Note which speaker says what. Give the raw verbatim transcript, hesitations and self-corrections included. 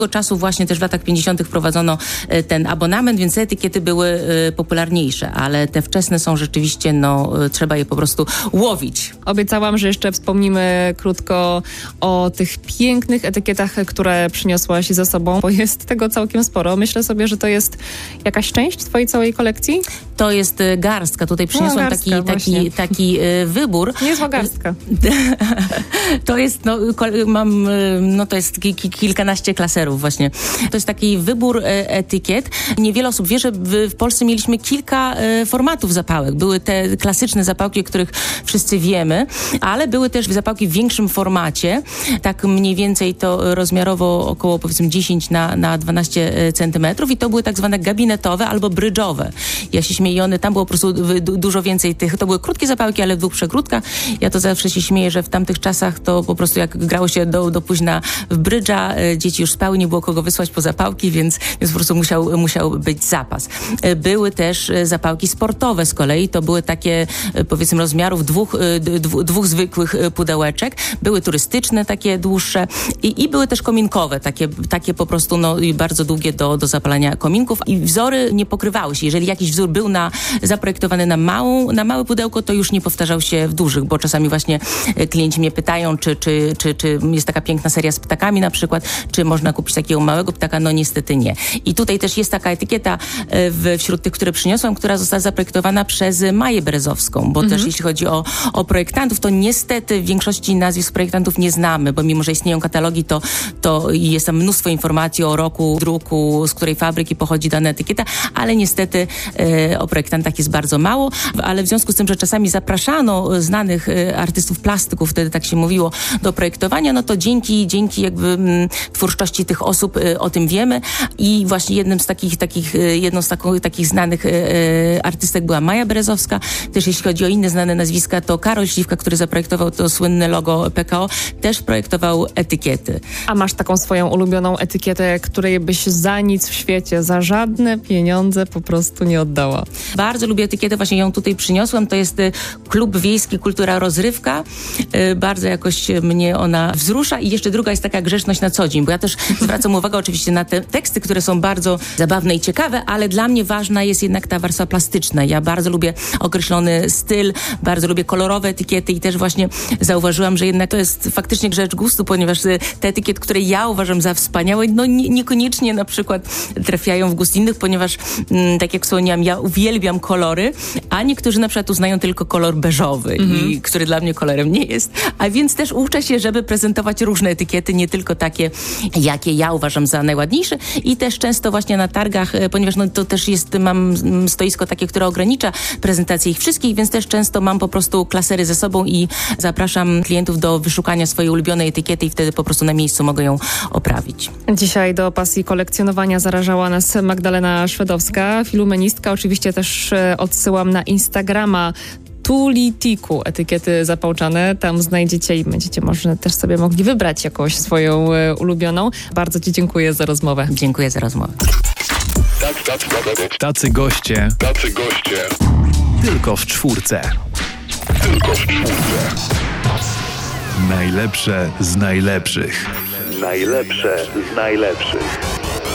Speaker 1: czasu właśnie też w latach pięćdziesiątych wprowadzono ten abonament, więc etykiety były popularniejsze, ale te wczesne są rzeczywiście, no trzeba je po prostu łowić.
Speaker 2: Obiecałam, że jeszcze wspomnimy krótko o tych pięknych etykietach, które przyniosłaś ze sobą, bo jest tego całkiem sporo. Myślę sobie, że to jest jakaś część twojej całej kolekcji?
Speaker 1: To jest garstka. Tutaj przyniosłam no, garstka, taki, taki, taki wybór.
Speaker 2: Niezła garstka.
Speaker 1: To jest, no, mam, no to jest ki, ki, kilkanaście klaserów właśnie. To jest taki wybór etykiet. Niewiele osób wie, że w, w Polsce mieliśmy kilka formatów zapałek. Były te klasyczne zapałki, o których wszyscy wiemy, ale były też zapałki w większym formacie. Tak mniej więcej to rozmiarowo około powiedzmy dziesięć na dwanaście centymetrów i to były tak zwane gabinetowe albo brydżowe. Ja się śmieję, one, tam było po prostu dużo więcej tych, to były krótkie zapałki, ale w dwóch przegródkach. Ja to zawsze się śmieję, że w tamtych czasach to po prostu jak grało się do, do późna w brydża, dzieci już spały, nie było kogo wysłać po zapałki, więc, więc po prostu musiał, musiał być zapas. Były też zapałki sportowe z kolei, to były takie powiedzmy rozmiarów dwóch, dwóch, dwóch zwykłych pudełeczek. Były turystyczne, takie dłuższe i, i były też kominkowe, takie, takie po prostu no, bardzo długie do, do zapalania kominków i wzory nie pokrywały się. Jeżeli jakiś wzór był na, zaprojektowany na, małą, na małe pudełko, to już nie powtarzał się w dużych, bo czasami właśnie klienci mnie pytają, czy, czy, czy, czy jest taka piękna seria z ptakami na przykład, czy można kupić takiego małego ptaka? No niestety nie. I tutaj też jest taka etykieta w, wśród tych, które przyniosłam, która została zaprojektowana przez Maję Berezowską, bo mhm. też jeśli chodzi o, o projektantów, to niestety w większości nazwisk projektantów nie znamy, bo mimo, że istnieją katalogi, to, to jest tam mnóstwo informacji o roku druku, z której fabryki pochodzi dana etykieta, ale niestety e, o projektantach jest bardzo mało, ale w związku z tym, że czasami zapraszano znanych e, artystów plastyków, wtedy tak się mówiło, do projektowania, no to dzięki, dzięki jakby m, twórczości tych osób e, o tym wiemy i właśnie jednym z takich, takich jedną z taką, takich znanych e, artystek była Maja Berezowska. Też jeśli chodzi o inne znane nazwiska, to Karol Śliwka, który zaprojektował to słynne logo P K O, też projektował etykiety.
Speaker 2: A masz taką swoją ulubioną etykietę, której byś za nic w świecie, za żadne pieniądze po prostu nie oddała?
Speaker 1: Bardzo lubię etykietę, właśnie ją tutaj przyniosłam. To jest Klub Wiejski Kultura Rozrywka. Bardzo jakoś mnie ona wzrusza i jeszcze druga jest taka Grzeczność na co dzień, bo ja też zwracam uwagę oczywiście na te teksty, które są bardzo zabawne i ciekawe, ale dla mnie ważna jest jednak ta warstwa plastyczna. Ja bardzo lubię określony styl, bardzo lubię kolorowe etykiety i też właśnie zauważyłam, że jednak to jest faktycznie rzecz gustu, ponieważ te etykiety, które ja uważam za wspaniałe, no nie, niekoniecznie na przykład trafiają w gust innych, ponieważ mm, tak jak wspomniałam, ja uwielbiam kolory, a niektórzy na przykład uznają tylko kolor beżowy, mm-hmm. i, który dla mnie kolorem nie jest. A więc też uczę się, żeby prezentować różne etykiety, nie tylko takie, jakie ja uważam za najładniejsze i też często właśnie na targach, ponieważ no, to też jest, mam stoisko takie, które ogranicza prezentację ich wszystkich, więc też często mam po prostu klasery ze sobą i zapraszam klientów do wyszukania swojej ulubionej etykiety i wtedy po prostu na miejscu mogę ją oprawić.
Speaker 2: Dzisiaj do pasji kolekcjonowania zarażała nas Magdalena Szwedowska, filumenistka. Oczywiście też odsyłam na Instagrama Tulitiku, etykiety zapałczane. Tam znajdziecie i będziecie może też sobie mogli wybrać jakąś swoją e, ulubioną. Bardzo ci dziękuję za rozmowę.
Speaker 1: Dziękuję za rozmowę.
Speaker 3: Tacy goście.
Speaker 4: Tacy goście.
Speaker 3: Tylko w czwórce.
Speaker 4: Tylko w czwórce.
Speaker 3: Najlepsze z najlepszych.
Speaker 4: Najlepsze z najlepszych.